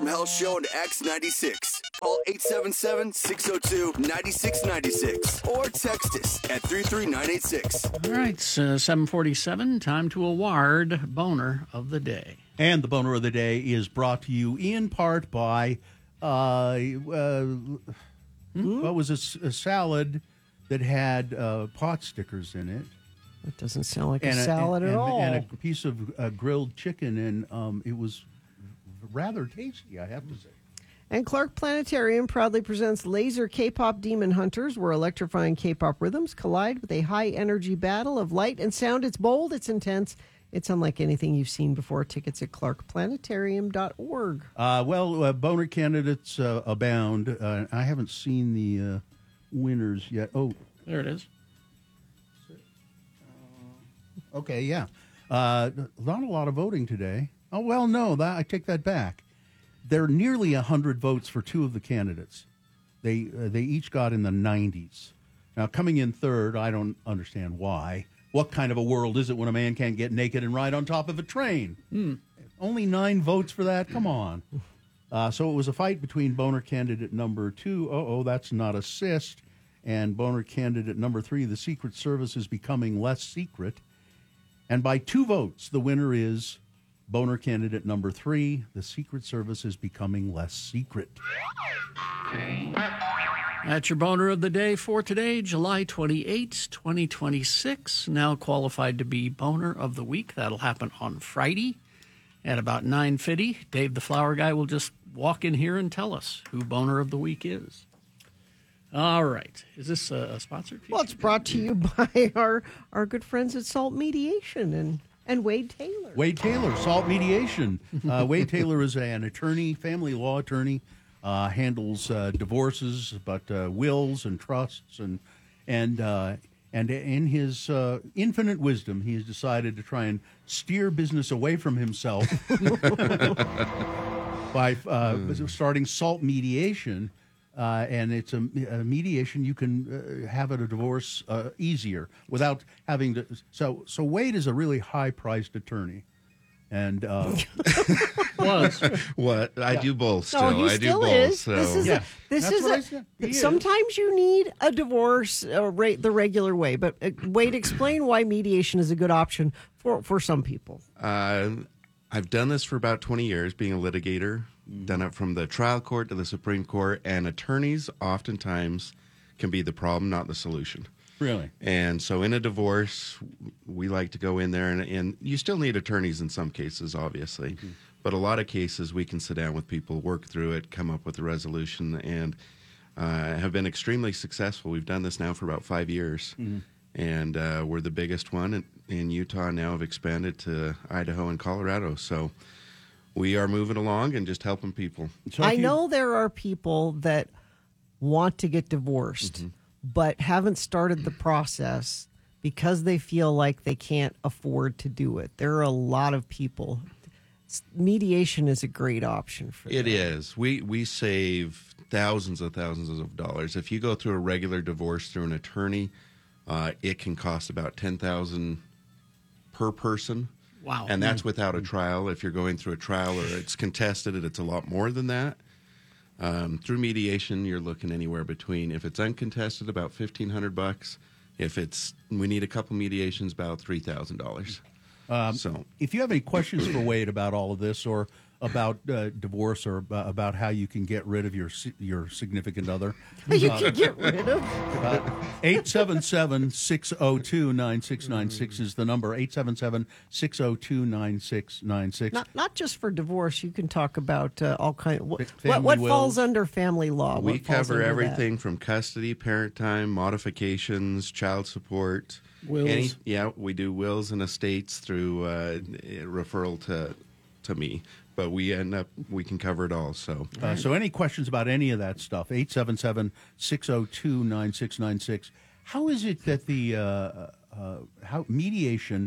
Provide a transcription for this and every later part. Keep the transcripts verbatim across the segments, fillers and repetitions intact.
Health Show on X ninety-six. Call eight seven seven, six oh two, nine six nine six or text us at three three nine eight six. All right, uh, seven forty-seven, time to award Boner of the Day. And the Boner of the Day is brought to you in part by, uh, uh, hmm? what was a, a salad that had uh, pot stickers in it. That doesn't sound like and a a, salad and, at and, all. And a piece of uh, grilled chicken, and um, it was rather tasty, I have to say. And Clark Planetarium proudly presents Laser K-Pop Demon Hunters, where electrifying K-pop rhythms collide with a high-energy battle of light and sound. It's bold, it's intense, it's unlike anything you've seen before. Tickets at clark planetarium dot org. Uh, well, uh, Boner candidates uh, abound. Uh, I haven't seen the uh, winners yet. Oh, there it is. Okay, yeah. Uh, not a lot of voting today. Oh, well, no, that, I take that back. There are nearly one hundred votes for two of the candidates. They uh, they each got in the nineties. Now, coming in third, I don't understand why. What kind of a world is it when a man can't get naked and ride on top of a train? Hmm. Only nine votes for that? Come on. Uh, so it was a fight between Boner candidate number two, oh, that's not a cyst, and Boner candidate number three, the Secret Service is becoming less secret. And by two votes, the winner is Boner candidate number three, the Secret Service is becoming less secret. That's your Boner of the Day for today, July twenty-eighth, twenty twenty-six. Now qualified to be Boner of the Week. That'll happen on Friday at about nine fifty. Dave the Flower Guy will just walk in here and tell us who Boner of the Week is. All right. Is this a, a sponsored feature? Well, it's brought to you by our, our good friends at Salt Mediation and, and Wade Taylor. Wade Taylor, Salt Mediation. Uh, Wade Taylor is an attorney, family law attorney, uh, handles uh, divorces, but uh, wills and trusts, and and uh, and in his uh, infinite wisdom, he has decided to try and steer business away from himself by uh, mm. starting Salt Mediation. Uh, and it's a, a mediation. You can uh, have it a divorce uh, easier without having to. So, so Wade is a really high-priced attorney, and uh, was what I yeah. do both. Still, No, he I still do both. is. So. This is yeah, a, this that's is what a, I said. He sometimes is. you need a divorce uh, rate the regular way. But uh, Wade, explain why mediation is a good option for for some people. Uh, I've done this for about twenty years, being a litigator. Done it from the trial court to the Supreme Court, and attorneys oftentimes can be the problem, not the solution. Really? And so in a divorce, we like to go in there, and, and you still need attorneys in some cases, obviously. Mm-hmm. But a lot of cases, we can sit down with people, work through it, come up with a resolution, and uh, have been extremely successful. We've done this now for about five years, mm-hmm. and uh, we're the biggest one in, in Utah. Now have expanded to Idaho and Colorado. So we are moving along and just helping people. So I you, know there are people that want to get divorced, mm-hmm. but haven't started the process because they feel like they can't afford to do it. There are a lot of people. Mediation is a great option for it. them. It is. We we save thousands of thousands of dollars. If you go through a regular divorce through an attorney, uh, it can cost about ten thousand dollars per person. Wow. And that's without a trial. If you're going through a trial or it's contested, it's a lot more than that. Um, through mediation, you're looking anywhere between, if it's uncontested, about fifteen hundred bucks. If it's, we need a couple mediations, about three thousand dollars. Um, so, if you have any questions for Wade about all of this, or about uh, divorce, or uh, about how you can get rid of your your significant other, you uh, can get rid of uh, eight seven seven, six oh two, nine six nine six is the number. eight seven seven, six oh two, nine six nine six. Not not just for divorce. You can talk about uh, all kind. What Family what, what wills. falls under family law? we What falls cover under everything from custody, parent time, modifications, child support. Wills. Any, yeah, we do wills and estates through uh, referral to to me. But we end up, we can cover it all. So, uh, so any questions about any of that stuff? eight seven seven, six oh two, nine six nine six. How is it that the uh, uh, how mediation?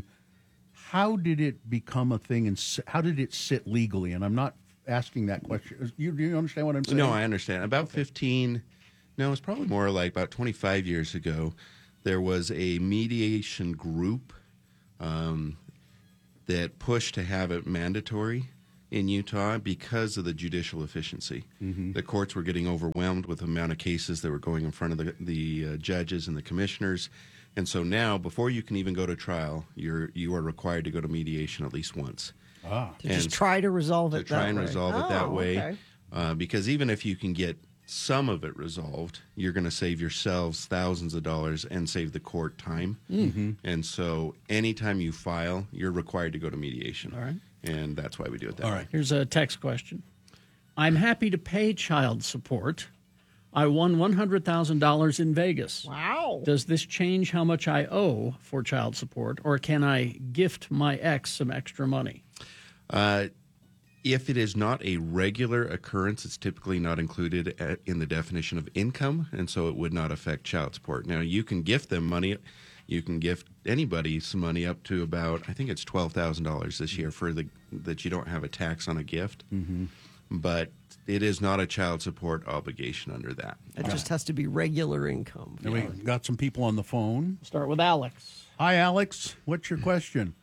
How did it become a thing, and how did it sit legally? And I'm not asking that question. You, do you understand what I'm saying? No, I understand. About fifteen, no, it's probably more like about twenty-five years ago, there was a mediation group um, that pushed to have it mandatory in Utah because of the judicial efficiency. Mm-hmm. The courts were getting overwhelmed with the amount of cases that were going in front of the, the uh, judges and the commissioners. And so now, before you can even go to trial, you're you are required to go to mediation at least once. Ah. To just try to resolve it to try that and way. resolve it that Oh, way. okay. Uh, because even if you can get some of it resolved, you're going to save yourselves thousands of dollars and save the court time. Mm-hmm. And so anytime you file, you're required to go to mediation. All right. And that's why we do it that All way. right. Here's a text question. I'm happy to pay child support. I won one hundred thousand dollars in Vegas. Wow. Does this change how much I owe for child support, or can I gift my ex some extra money? Uh, if it is not a regular occurrence, it's typically not included at, in the definition of income, and so it would not affect child support. Now, you can gift them money. You can gift anybody some money up to about, I think it's twelve thousand dollars this year for the that you don't have a tax on a gift. Mm-hmm. But it is not a child support obligation under that. It just has to be regular income. And we got some people on the phone. Start with Alex. Hi, Alex. What's your question?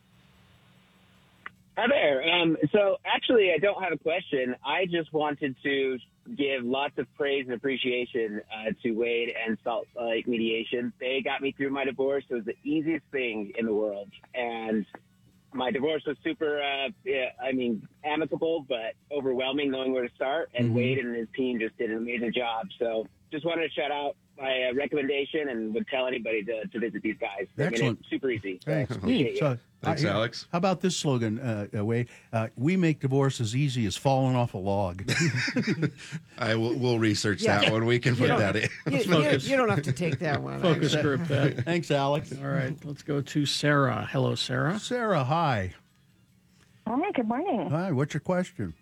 Hi there. Um, so actually, I don't have a question. I just wanted to give lots of praise and appreciation uh, to Wade and Salt Lake Mediation. They got me through my divorce. It was the easiest thing in the world. And my divorce was super, uh, yeah, I mean, amicable, but overwhelming knowing where to start. And Mm-hmm. Wade and his team just did an amazing job. So just wanted to shout out my uh, recommendation and would tell anybody to, to visit these guys. I mean, Excellent. it's super easy. So, Thanks. appreciate you. So, Thanks, uh, Alex. How about this slogan, uh, uh, Wade? Uh, we make divorce as easy as falling off a log. I will we'll research Yeah. that one. We can put don't- that in. You, you- you don't have to take that one. Focus group that. Thanks, Alex. All right, let's go to Sarah. Hello, Sarah. Sarah, hi. Hi, good morning. Hi, what's your question?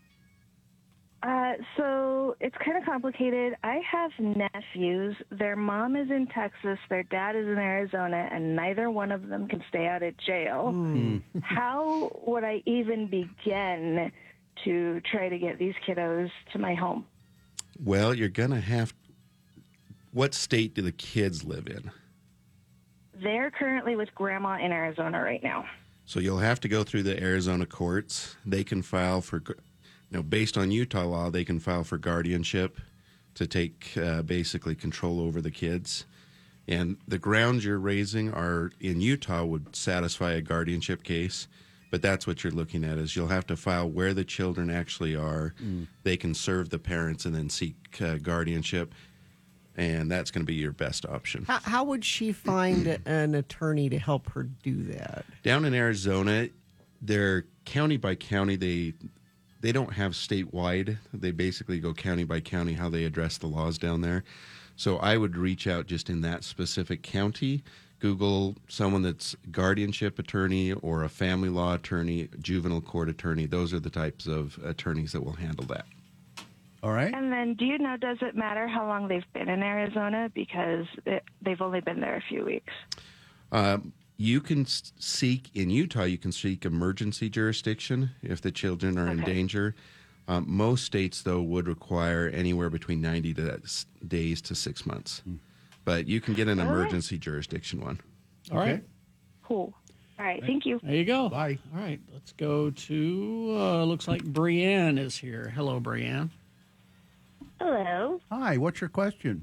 Uh, so it's kind of complicated. I have nephews. Their mom is in Texas, their dad is in Arizona, and neither one of them can stay out of jail. How would I even begin to try to get these kiddos to my home? Well, you're going to have. What state do the kids live in? They're currently with grandma in Arizona right now. So you'll have to go through the Arizona courts. They can file for, you know, based on Utah law, they can file for guardianship to take uh, basically control over the kids. And the grounds you're raising are in Utah would satisfy a guardianship case. But that's what you're looking at is you'll have to file where the children actually are. Mm. They can serve the parents and then seek uh, guardianship. And that's going to be your best option. How, how would she find an attorney to help her do that? Down in Arizona, they're county by county. They they don't have statewide. They basically go county by county how they address the laws down there. So I would reach out just in that specific county. Google someone that's guardianship attorney or a family law attorney, juvenile court attorney. Those are the types of attorneys that will handle that. All right. And then do you know, does it matter how long they've been in Arizona? Because it, they've only been there a few weeks. Um, you can s- seek, in Utah, you can seek emergency jurisdiction if the children are in Okay. danger. Um, most states, though, would require anywhere between ninety to, s- days to six months. But you can get an All right. emergency jurisdiction one. All right. Okay. Cool. All right, thank you. There you go. Bye. All right, let's go to, uh, looks like Brienne is here. Hello, Brienne. Hello. Hi, what's your question?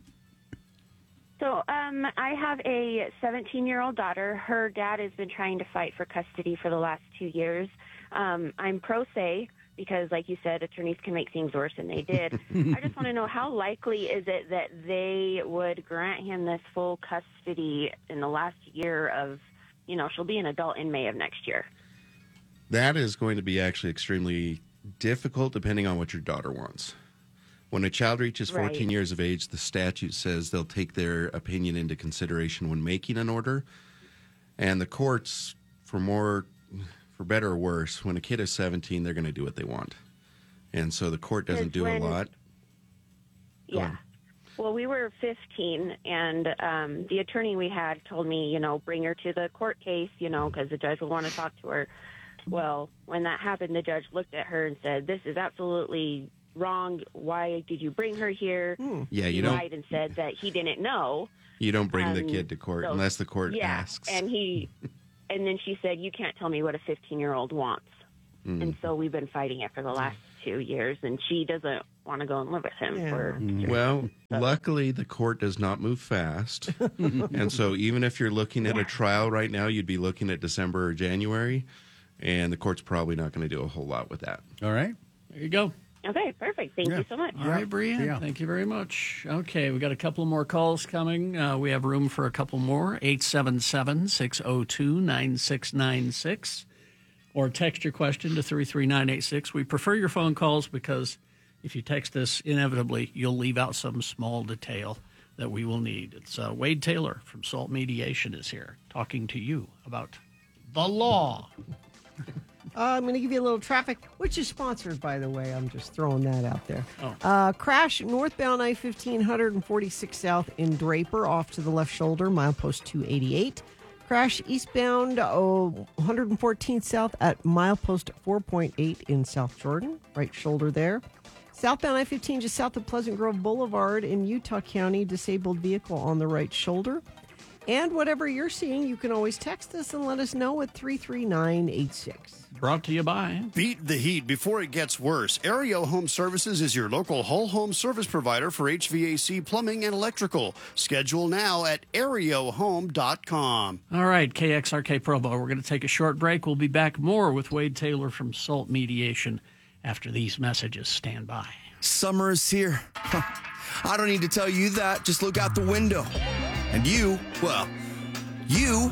So um, I have a seventeen-year-old daughter. Her dad has been trying to fight for custody for the last two years. Um, I'm pro se because, like you said, attorneys can make things worse, and they did. I just want to know how likely is it that they would grant him this full custody in the last year of, you know, she'll be an adult in May of next year. That is going to be actually extremely difficult depending on what your daughter wants. When a child reaches fourteen Right. years of age, the statute says they'll take their opinion into consideration when making an order. And the courts, for more, for better or worse, when a kid is seventeen, they're going to do what they want. And so the court doesn't do Because a when- lot. Go Yeah. on. Well, we were fifteen, and um, the attorney we had told me, you know, bring her to the court case, you know, because the judge will want to talk to her. Well, when that happened, the judge looked at her and said, this is absolutely wrong. Why did you bring her here? Yeah, you he don't lied and said that he didn't know. you don't bring the Um, kid to court so- unless the court Yeah, asks. and he, and then she said, you can't tell me what a fifteen-year-old wants. Mm. And so we've been fighting it for the last two years, and she doesn't want to go and live with him. Yeah. For Well, luckily the court does not move fast. And so even if you're looking at a trial right now, you'd be looking at December or January, and the court's probably not going to do a whole lot with that. All right. There you go. Okay, perfect. Thank Yeah. you so much. All right, Brianne. Yeah. Thank you very much. Okay, we got a couple more calls coming. Uh, we have room for a couple more. eight seven seven, six oh two, nine six nine six. Or text your question to three three nine eight six. We prefer your phone calls because if you text us, inevitably, you'll leave out some small detail that we will need. It's uh, Wade Taylor from SALT Mediation is here talking to you about the law. Uh, I'm going to give you a little traffic, which is sponsored, by the way. I'm just throwing that out there. Oh. Uh, crash northbound I fifteen, one forty-six South in Draper, off to the left shoulder, milepost two eighty-eight. Crash eastbound oh, one fourteenth South at milepost four point eight in South Jordan, right shoulder there. Southbound I fifteen just south of Pleasant Grove Boulevard in Utah County, disabled vehicle on the right shoulder. And whatever you're seeing, you can always text us and let us know at three three nine eight six. Brought to you by Beat the heat before it gets worse. Aereo Home Services is your local whole home service provider for H V A C, plumbing, and electrical. Schedule now at aereo home dot com. All right, K X R K Provo. We're going to take a short break. We'll be back more with Wade Taylor from SALT Mediation after these messages. Stand by. Summer is here. I don't need to tell you that. Just look out the window. And you, well, you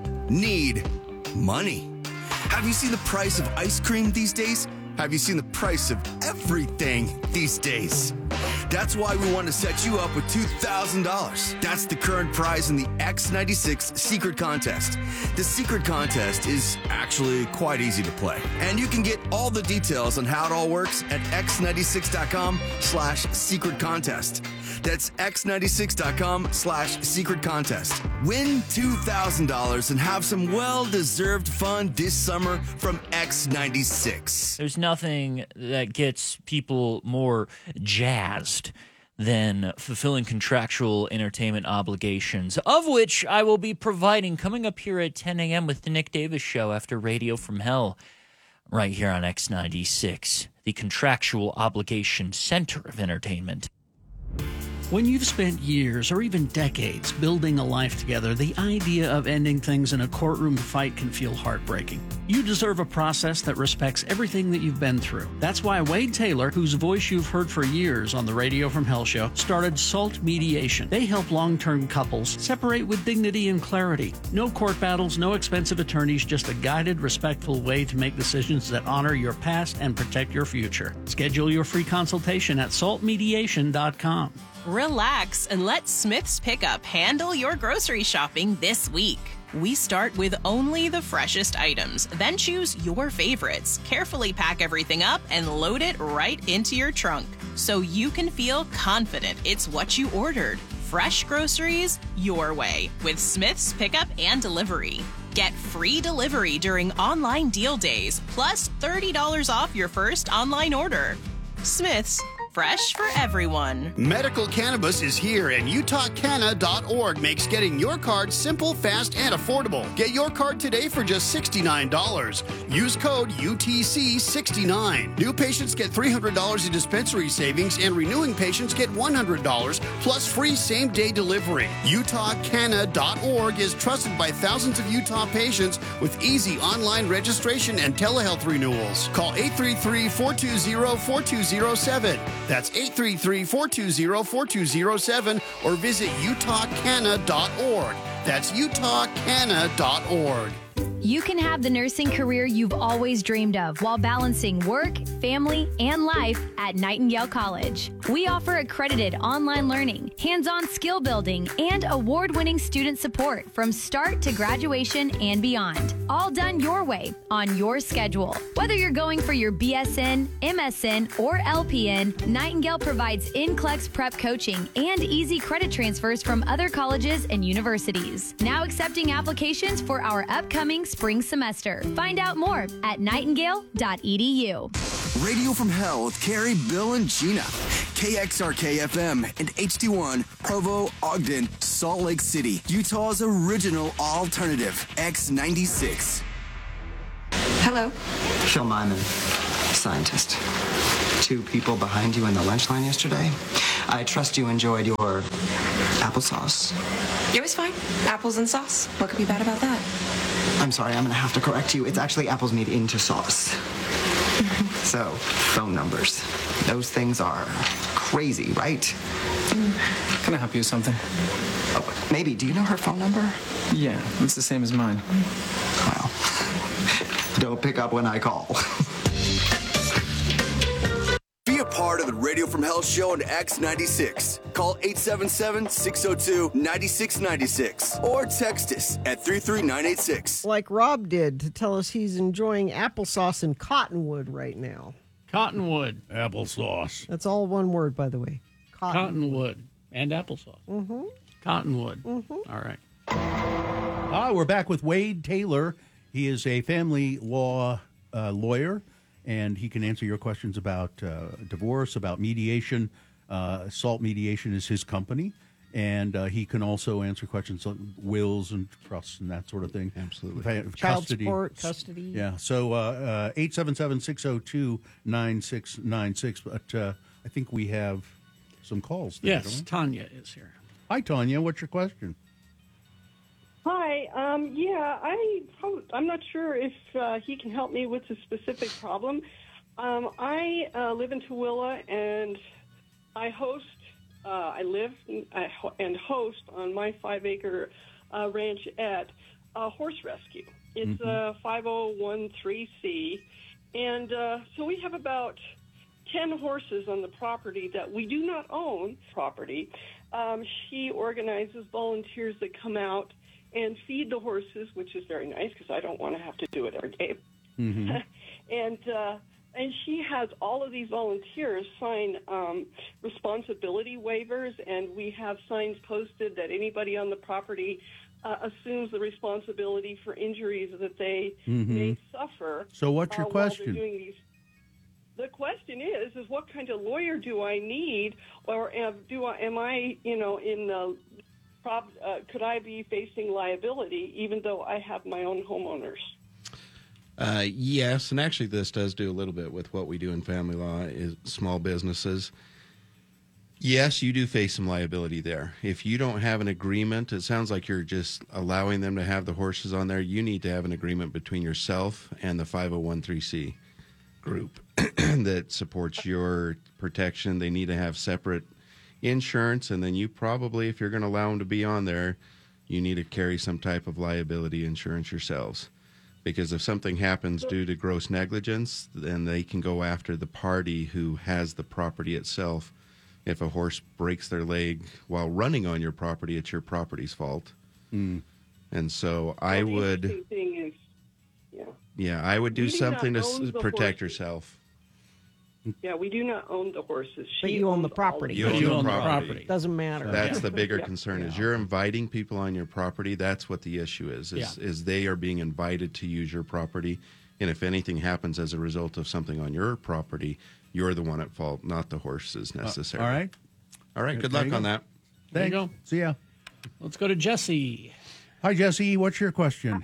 need money. Have you seen the price of ice cream these days? Have you seen the price of everything these days? That's why we want to set you up with two thousand dollars. That's the current prize in the X ninety-six Secret Contest. The Secret Contest is actually quite easy to play. And you can get all the details on how it all works at x ninety-six dot com slash secret contest. That's x ninety-six dot com slash secret contest. Win two thousand dollars and have some well-deserved fun this summer from X ninety-six. There's nothing that gets people more jazzed than fulfilling contractual entertainment obligations, of which I will be providing coming up here at ten a.m. with the Nick Davis Show after Radio from Hell, right here on X ninety-six, the contractual obligation center of entertainment. When you've spent years or even decades building a life together, the idea of ending things in a courtroom fight can feel heartbreaking. You deserve a process that respects everything that you've been through. That's why Wade Taylor, whose voice you've heard for years on the Radio from Hell show, started SALT Mediation. They help long-term couples separate with dignity and clarity. No court battles, no expensive attorneys, just a guided, respectful way to make decisions that honor your past and protect your future. Schedule your free consultation at salt mediation dot com. Relax and let Smith's Pickup handle your grocery shopping this week. We start with only the freshest items, then choose your favorites, carefully pack everything up, and load it right into your trunk so you can feel confident it's what you ordered. Fresh groceries your way with Smith's Pickup and Delivery. Get free delivery during online deal days, plus thirty dollars off your first online order. Smith's, fresh for everyone. Medical cannabis is here, and Utah Canna dot org makes getting your card simple, fast, and affordable. Get your card today for just sixty-nine dollars. Use code U T C sixty-nine. New patients get three hundred dollars in dispensary savings, and renewing patients get one hundred dollars plus free same-day delivery. Utah Canna dot org is trusted by thousands of Utah patients with easy online registration and telehealth renewals. Call eight three three, four two zero, four two zero seven. That's eight three three, four two zero, four two zero seven or visit Utah Canna dot org. That's Utah Canna dot org. You can have the nursing career you've always dreamed of while balancing work, family, and life at Nightingale College. We offer accredited online learning, hands-on skill building, and award-winning student support from start to graduation and beyond. All done your way, on your schedule. Whether you're going for your B S N, M S N, or L P N, Nightingale provides in-Clex prep coaching and easy credit transfers from other colleges and universities. Now accepting applications for our upcoming spring semester. Find out more at nightingale dot e d u. Radio from Hell with Carrie, Bill, and Gina. K X R K F M and H D one, Provo, Ogden, Salt Lake City, Utah's original alternative, X ninety-six. Hello. Phil Myman, scientist. Two people behind you in the lunch line yesterday. I trust you enjoyed your applesauce. It was fine. Apples and sauce. What could be bad about that? I'm sorry, I'm gonna have to correct you. It's actually apples made into sauce. So, phone numbers. Those things are crazy, right? Can I help you with something? Oh, maybe. Do you know her phone number? Yeah, it's the same as mine. Well, don't pick up when I call. Be a part of the Radio from Hell show on X ninety-six. Call eight seven seven, six oh two, nine six nine six or text us at three three nine eight six. Like Rob did to tell us he's enjoying applesauce in Cottonwood right now. Cottonwood. Applesauce. That's all one word, by the way. Cottonwood. And applesauce. Mm-hmm. Cottonwood. Mm-hmm. All right. Ah, we're back with Wade Taylor. He is a family law uh, lawyer, and he can answer your questions about uh, divorce, about mediation. Uh, Assault Mediation is his company, and uh, he can also answer questions on wills and trusts and that sort of thing. Absolutely. Fa- Child custody. support, custody. Yeah, so uh, uh, eight seven seven, six oh two, nine six nine six. But uh, I think we have some calls there, Yes, don't we? Tanya is here. Hi, Tanya. What's your question? Hi. Um, yeah, I I'm not sure if uh, he can help me with a specific problem. Um, I uh, live in Tooele, and I host. Uh, I live I ho- and host on my five-acre uh, ranch at a horse rescue. It's Mhm. a five oh one three C, and uh, so we have about ten horses on the property that we do not own. Property. Um, she organizes volunteers that come out and feed the horses, which is very nice because I don't want to have to do it every day. Mm-hmm. and uh, and she has all of these volunteers sign um, responsibility waivers, and we have signs posted that anybody on the property uh, assumes the responsibility for injuries that they Mhm. may suffer. So what's your uh, while question? they're doing these. The question is, is what kind of lawyer do I need, or am, do I, am I, you know, in the, prob, uh, could I be facing liability even though I have my own homeowners? Uh, yes, and actually this does do a little bit with what we do in family law is small businesses. Yes, you do face some liability there. If you don't have an agreement, it sounds like you're just allowing them to have the horses on there. You need to have an agreement between yourself and the five oh one three C group that supports your protection. They need to have separate insurance, and then you probably, if you're going to allow them to be on there, you need to carry some type of liability insurance yourselves. Because if something happens due to gross negligence, then they can go after the party who has the property itself. If a horse breaks their leg while running on your property, it's your property's fault. Mm. And so I Well, the would, interesting thing is, yeah, yeah, I would do We do something to not s- own the protect horses. yourself. yeah, we do not own the horses. But She you own the owns all property. of You them. own You the own the property. property. Doesn't matter. That's Yeah. the bigger Yeah. concern is you're inviting people on your property. That's what the issue is, is, Yeah. is they are being invited to use your property. And if anything happens as a result of something on your property, you're the one at fault, not the horses necessarily. all right. All right. Good There luck you on go. that. There you Thanks. go. See ya. Let's go to Jesse. Hi, Jesse. What's your question?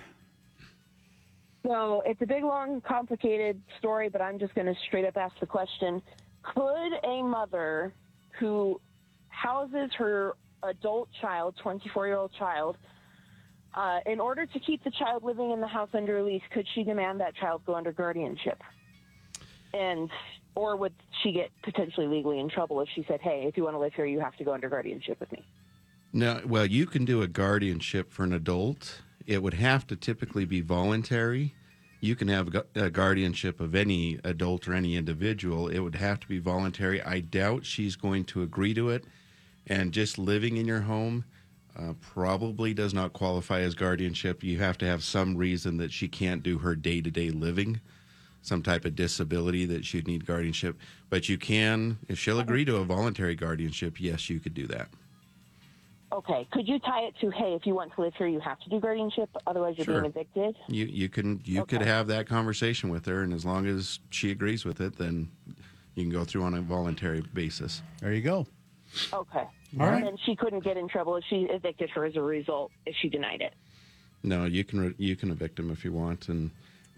So it's a big, long, complicated story, but I'm just going to straight up ask the question. Could a mother who houses her adult child, twenty-four-year-old child, uh, in order to keep the child living in the house under a lease, could she demand that child go under guardianship? And or would she get potentially legally in trouble if she said, hey, if you want to live here, you have to go under guardianship with me? No, well, you can do a guardianship for an adult. It would have to typically be voluntary. You can have gu- a guardianship of any adult or any individual. It would have to be voluntary. I doubt she's going to agree to it. And just living in your home uh, probably does not qualify as guardianship. You have to have some reason that she can't do her day-to-day living, some type of disability that she'd need guardianship. But you can, if she'll agree to a voluntary guardianship, yes, you could do that. Okay. Could you tie it to, hey, if you want to live here, you have to do guardianship, otherwise you're Sure. being evicted? You you can you could Okay. have that conversation with her, and as long as she agrees with it, then you can go through on a voluntary basis. There you go. Okay. All and right. then she couldn't get in trouble if she evicted her as a result if she denied it. No, you can re- you can evict them if you want, and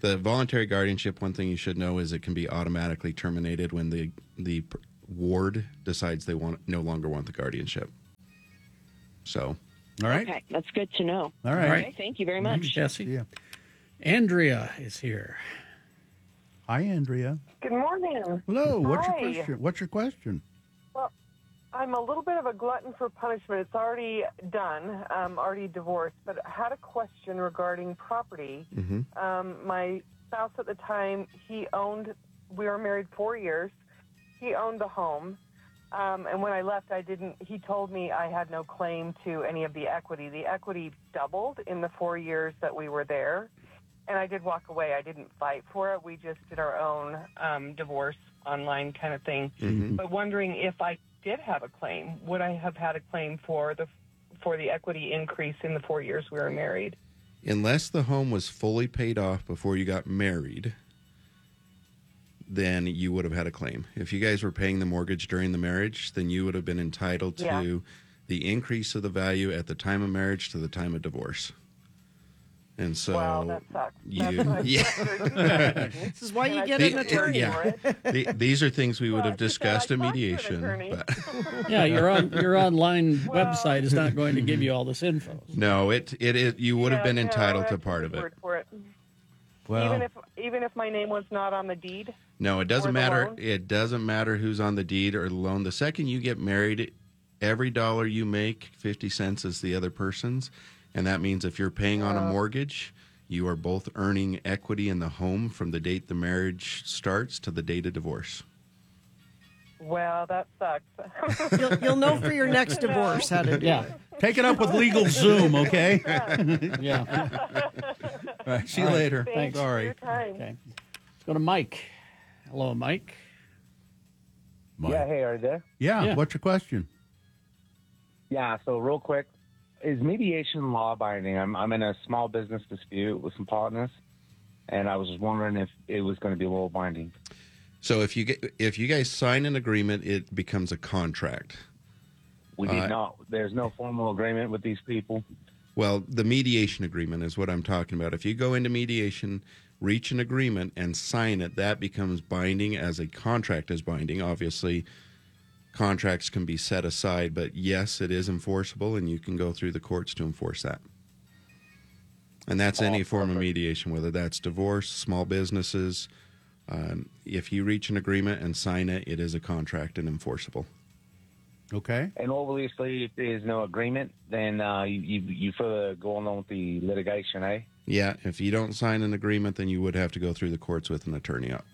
The voluntary guardianship, one thing you should know is it can be automatically terminated when the the ward decides they want no longer want the guardianship. So, all right. Okay, that's good to know. All right. Okay, thank you very much. Jesse. Yeah. Andrea is here. Hi, Andrea. Good morning. Hello. What's Hi. your question? What's your question? Well, I'm a little bit of a glutton for punishment. It's already done. I'm already divorced, but I had a question regarding property. Mm-hmm. Um, my spouse at the time, he owned, we were married four years. He owned the home. Um, and when I left, I didn't, he told me I had no claim to any of the equity. The equity doubled in the four years that we were there. And I did walk away. I didn't fight for it. We just did our own um, divorce online kind of thing. Mm-hmm. But wondering if I did have a claim, would I have had a claim for the for the equity increase in the four years we were married? Unless the home was fully paid off before you got married, then you would have had a claim. If you guys were paying the mortgage during the marriage, then you would have been entitled to Yeah. the increase of the value at the time of marriage to the time of divorce. And so, Wow, that sucks. you, That's what I yeah. figured. This is why you And get I an paid attorney. yeah. for it. The- these are things we would Well, have she said I discussed in talked to an mediation. attorney. But Yeah, your on, your online website is not going to give you all this info. no, it it is. You would have Yeah, been no, entitled I to took part his of it. word for it. Well, even if even if my name was not on the deed. No, it doesn't Or the matter. loan? It doesn't matter who's on the deed or the loan. The second you get married, every dollar you make, fifty cents is the other person's. And that means if you're paying on a mortgage, you are both earning equity in the home from the date the marriage starts to the date of divorce. Well, that sucks. You'll, you'll know for your next divorce how to do Yeah. it. take it up with Legal Zoom, okay? Yeah. All right, see you All right. later. Thanks for Sorry. your time. Okay. Let's go to Mike. Hello, Mike. Mike. Yeah, hey, are you there? Yeah, Yeah. what's your question? Yeah, so real quick, is mediation law binding? I'm I'm in a small business dispute with some partners, and I was just wondering if it was going to be law binding. So if you get, if you guys sign an agreement, it becomes a contract. We did Uh, not. There's no formal agreement with these people. Well, the mediation agreement is what I'm talking about. If you go into mediation, reach an agreement, and sign it, that becomes binding as a contract is binding. Obviously, contracts can be set aside, but yes, it is enforceable, and you can go through the courts to enforce that. And that's any form of mediation, whether that's divorce, small businesses. Um, if you reach an agreement and sign it, it is a contract and enforceable. Okay. And obviously, if there's no agreement, then uh, you, you you further go along with the litigation, eh? Yeah, if you don't sign an agreement, then you would have to go through the courts with an attorney up.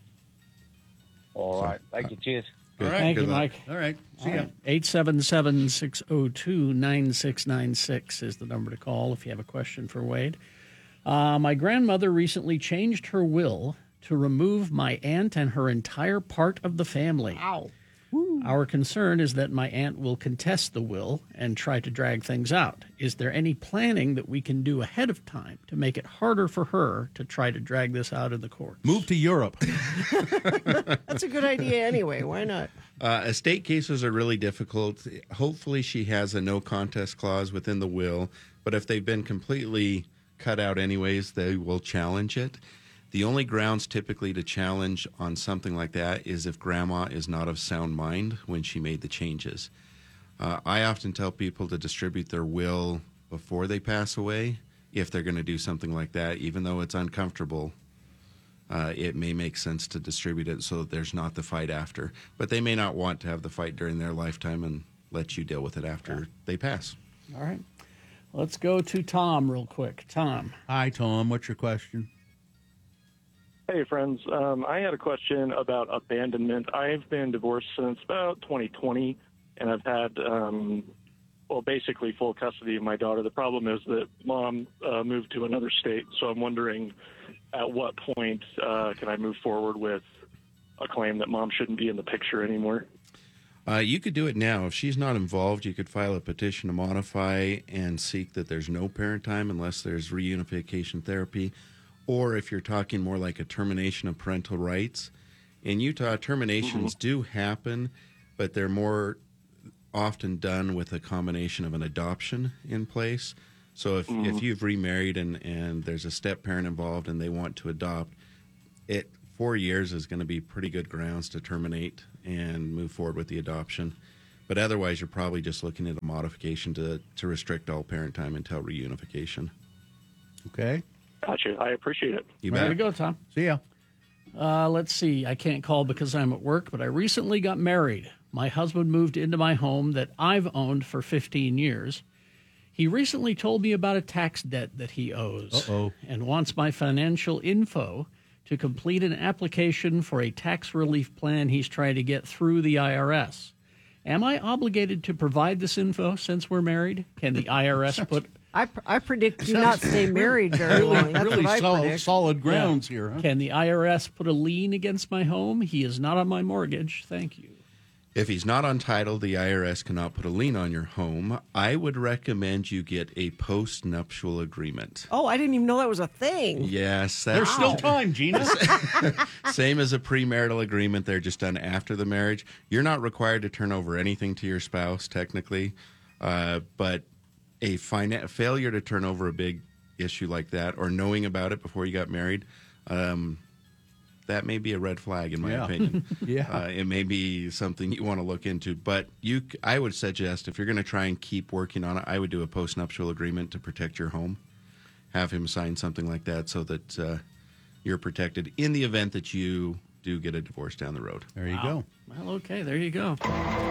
All right. Thank you. Cheers. All right. Thank Good you, luck. Mike. All right. See ya. eight seven seven, six oh two, nine six nine six is the number to call if you have a question for Wade. Uh, my grandmother recently changed her will to remove my aunt and her entire part of the family. Wow. Our concern is that my aunt will contest the will and try to drag things out. Is there any planning that we can do ahead of time to make it harder for her to try to drag this out in the courts? Move to Europe. That's a good idea anyway. Why not? Uh, estate cases are really difficult. Hopefully, she has a no contest clause within the will, but if they've been completely cut out anyways, they will challenge it. The only grounds typically to challenge on something like that is if grandma is not of sound mind when she made the changes. Uh, I often tell people to distribute their will before they pass away if they're going to do something like that, even though it's uncomfortable. Uh, it may make sense to distribute it so that there's not the fight after. But they may not want to have the fight during their lifetime and let you deal with it after they pass. All right. Let's go to Tom real quick. Tom. Hi, Tom. What's your question? Hey, friends. Um, I had a question about abandonment. I've been divorced since about twenty twenty, and I've had, um, well, basically full custody of my daughter. The problem is that mom uh, moved to another state, so I'm wondering at what point uh, can I move forward with a claim that mom shouldn't be in the picture anymore? Uh, you could do it now. If she's not involved, you could file a petition to modify and seek that there's no parent time unless there's reunification therapy. Or if you're talking more like a termination of parental rights. In Utah, terminations mm-hmm. do happen, but they're more often done with a combination of an adoption in place. So if, Mhm. if you've remarried and, and there's a step parent involved and they want to adopt, it four years is going to be pretty good grounds to terminate and move forward with the adoption. But otherwise, you're probably just looking at a modification to, to restrict all parent time until reunification. Okay. Gotcha. I appreciate it. You There bet. you go, Tom. See ya. Uh, let's see. I can't call because I'm at work, but I recently got married. My husband moved into my home that I've owned for fifteen years. He recently told me about a tax debt that he owes Uh-oh. and wants my financial info to complete an application for a tax relief plan he's trying to get through the I R S. Am I obligated to provide this info since we're married? Can the I R S put... I, pr- I predict do not stay married very long. That's really what I solid, predict. solid grounds Yeah. here, huh? Can the I R S put a lien against my home? He is not on my mortgage. Thank you. If he's not on title, the I R S cannot put a lien on your home. I would recommend you get a post-nuptial agreement. Oh, I didn't even know that was a thing. Yes, that's There's still time, Gina. same as a premarital agreement. They're just done after the marriage. You're not required to turn over anything to your spouse, technically, uh, but a fina- failure to turn over a big issue like that, or knowing about it before you got married, um, that may be a red flag, in my Yeah. opinion. Yeah. Uh, it may be something you want to look into. But you, c- I would suggest, if you're going to try and keep working on it, I would do a post-nuptial agreement to protect your home. Have him sign something like that so that uh, you're protected in the event that you do get a divorce down the road. There you Wow. go. Well, okay, there you go.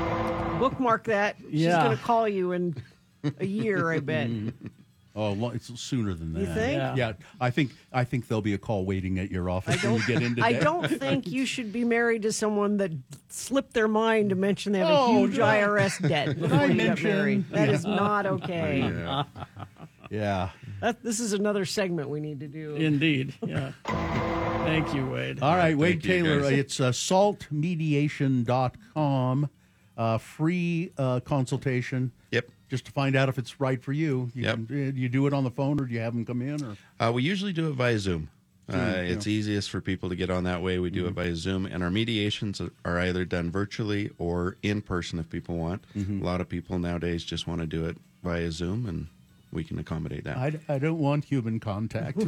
Bookmark that. She's Yeah. going to call you in a year, I bet. Oh, lo- it's sooner than that. You think? Yeah. Yeah. I think I think there'll be a call waiting at your office when you get in today. I don't think you should be married to someone that slipped their mind to mention they have a Oh, huge no. I R S debt before I you get mention- married. That is Yeah. not okay. Yeah. Yeah. That, this is another segment we need to do. Indeed. Yeah. Thank you, Wade. All right, Wade Thank you, Taylor. guys. It's uh, salt mediation dot com. Uh, free uh, consultation. Yep. Just to find out if it's right for you. You, Yep. can, uh, you do it on the phone, or do you have them come in? Or Uh, we usually do it via Zoom. Uh, Zoom, it's yeah. easiest for people to get on that way. We do it via Zoom, and our mediations are either done virtually or in person if people want. A lot of people nowadays just want to do it via Zoom, and we can accommodate that. I, I don't want human contact.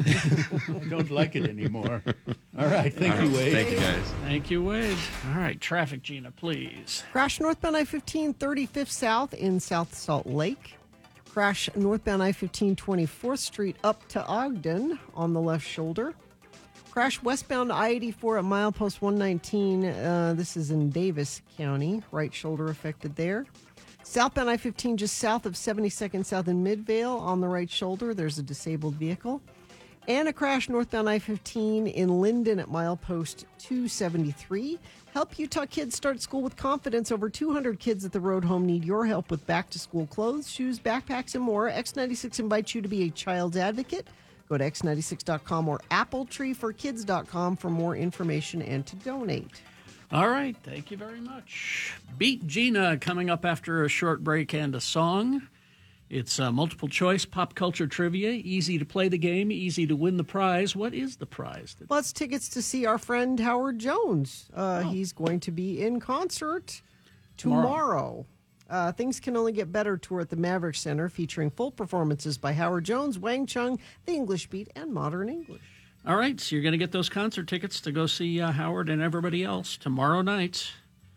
I don't like it anymore. All right, thank All you, right, Wade. Thank you, guys. Thank you, Wade. All right, traffic, Gina, please. Crash northbound I fifteen thirty-fifth South in South Salt Lake. Crash northbound I fifteen twenty-fourth Street up to Ogden on the left shoulder. Crash westbound I eighty-four at milepost one nineteen. Uh, this is in Davis County. Right shoulder affected there. Southbound I fifteen just south of seventy-second South in Midvale on the right shoulder. There's a disabled vehicle. And a crash northbound I fifteen in Linden at milepost two seventy-three. Help Utah kids start school with confidence. Over two hundred kids at the Road Home need your help with back-to-school clothes, shoes, backpacks, and more. X ninety-six invites you to be a child's advocate. Go to x ninety-six dot com or apple tree for kids dot com for more information and to donate. All right, thank you very much. Beat Gina coming up after a short break and a song. It's uh, multiple choice pop culture trivia. Easy to play the game, easy to win the prize. What is the prize? Well, it's tickets to see our friend Howard Jones. Uh, He's going to be in concert Tomorrow. tomorrow. Uh, Things Can Only Get Better tour at the Maverick Center featuring full performances by Howard Jones, Wang Chung, The English Beat, and Modern English. All right, so you're going to get those concert tickets to go see uh, Howard and everybody else tomorrow night.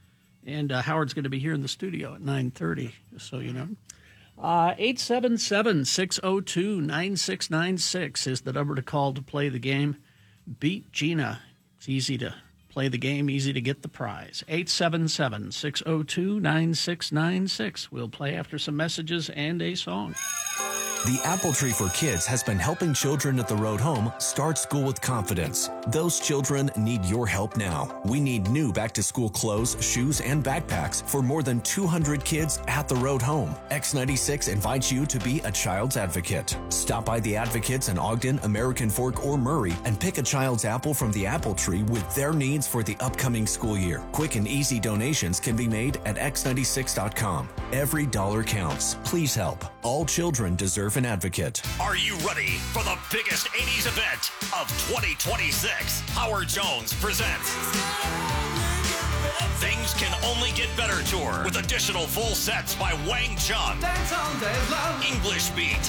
And uh, Howard's going to be here in the studio at nine thirty, just so you know. Uh, eight seven seven, six oh two, nine six nine six is the number to call to play the game. Beat Gina. It's easy to play the game, easy to get the prize. eight seven seven, six oh two, nine six nine six. We'll play after some messages and a song. The Apple Tree for Kids has been helping children at the Road Home start school with confidence. Those children need your help now. We need new back-to-school clothes, shoes, and backpacks for more than two hundred kids at the Road Home. X ninety-six invites you to be a child's advocate. Stop by the Advocates in Ogden, American Fork, or Murray and pick a child's apple from the Apple Tree with their needs for the upcoming school year. Quick and easy donations can be made at x ninety-six dot com. Every dollar counts. Please help. All children deserve an advocate. Are you ready for the biggest eighties event of twenty twenty-six? Howard Jones presents Things Can Only Get Better Tour with additional full sets by Wang Chung. English Beat.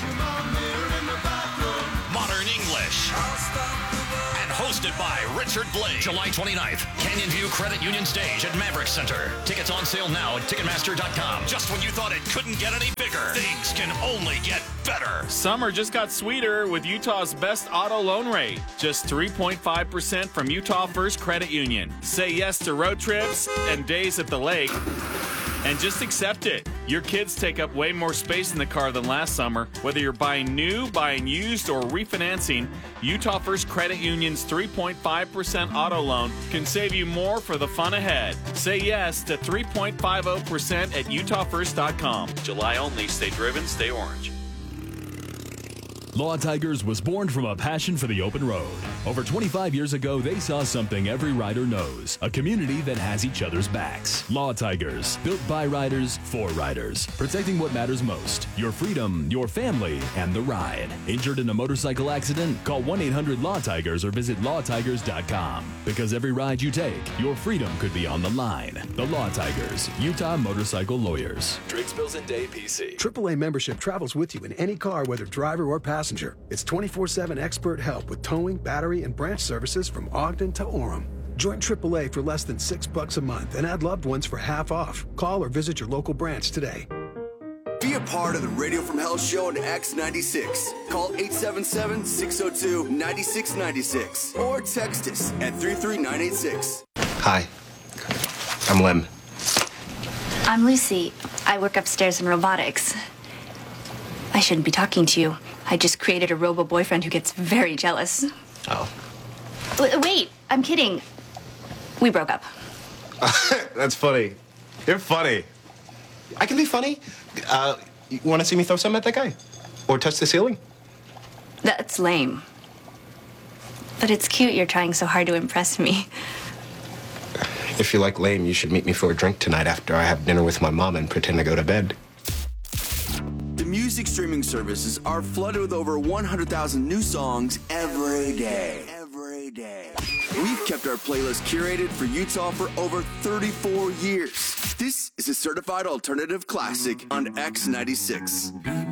Modern English. And hosted by Richard Blake. July twenty-ninth, Canyon View Credit Union Stage at Maverick Center. Tickets on sale now at Ticketmaster dot com. Just when you thought it couldn't get any bigger, things can only get better. Summer just got sweeter with Utah's best auto loan rate. Just three point five percent from Utah First Credit Union. Say yes to road trips and days at the lake. And just accept it. Your kids take up way more space in the car than last summer. Whether you're buying new, buying used, or refinancing, Utah First Credit Union's three point five percent auto loan can save you more for the fun ahead. Say yes to three point five zero percent at Utah First dot com. July only. Stay driven, stay orange. Law Tigers was born from a passion for the open road. Over twenty-five years ago, they saw something every rider knows, a community that has each other's backs. Law Tigers, built by riders for riders, protecting what matters most, your freedom, your family, and the ride. Injured in a motorcycle accident? Call one eight hundred law tigers or visit law tigers dot com. Because every ride you take, your freedom could be on the line. The Law Tigers, Utah Motorcycle Lawyers. Driggs Bills and Day P C. triple A membership travels with you in any car, whether driver or passenger. It's twenty-four seven expert help with towing, battery, and branch services from Ogden to Orem. Join triple A for less than six bucks a month and add loved ones for half off. Call or visit your local branch today. Be a part of the Radio from Hell show on X ninety-six. Call eight seven seven, six zero two, nine six nine six or text us at three three nine eight six. Hi, I'm Lim. I'm Lucy. I work upstairs in robotics. I shouldn't be talking to you. I just created a robo-boyfriend who gets very jealous. Oh. W- wait, I'm kidding. We broke up. That's funny. You're funny. I can be funny. Uh, you want to see me throw something at that guy? Or touch the ceiling? That's lame. But it's cute you're trying so hard to impress me. If you like lame, you should meet me for a drink tonight after I have dinner with my mom and pretend to go to bed. The music streaming services are flooded with over one hundred thousand new songs every day. Every day. We've kept our playlist curated for Utah for over thirty-four years. This is a certified alternative classic on X ninety-six.